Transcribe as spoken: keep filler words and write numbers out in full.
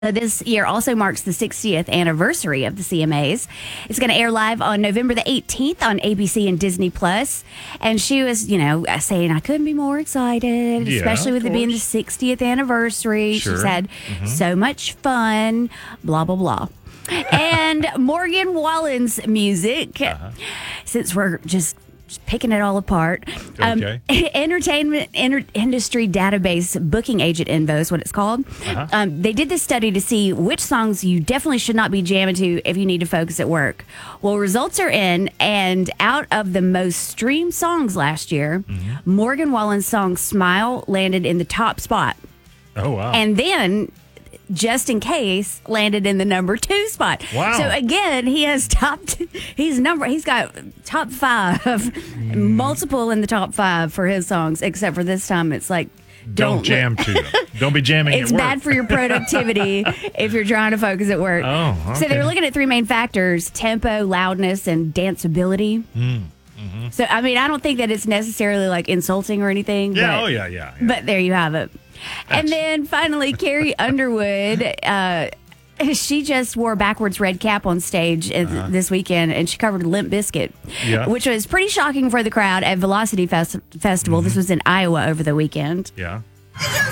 This year also marks the sixtieth anniversary of the C M As. It's going to air live on November the eighteenth on A B C and Disney Plus. And she was, you know, saying, I couldn't be more excited, Yeah, especially with of it being the course. sixtieth anniversary. Sure. She's had so much fun, blah, blah, blah. And Morgan Wallen's music, since we're just picking it all apart. Okay. Um, entertainment inter- industry database booking agent info is what it's called. Uh-huh. Um, they did this study to see which songs you definitely should not be jamming to if you need to focus at work. Well, results are in, and out of the most streamed songs last year, Mm-hmm. Morgan Wallen's song "Smile" landed in the top spot, Oh, wow. and then, just in case, landed in the number two spot. Wow. So again, he has top. T- he's number. He's got top five, multiple in the top five for his songs. Except for this time, it's like don't, don't, jam to them. Don't be jamming It's at work. bad for your productivity if you're trying to focus at work. Oh, So they were okay. looking at three main factors: tempo, loudness, and danceability. Mm, mm-hmm. So I mean, I don't think that it's necessarily like insulting or anything. Yeah, but, oh, yeah, yeah. yeah. But there you have it. And That's- then finally, Carrie Underwood, uh, she just wore a backwards red cap on stage uh this weekend, and she covered Limp Bizkit, Yeah. which was pretty shocking for the crowd at Velocity Fest- Festival. This was in Iowa over the weekend. yeah.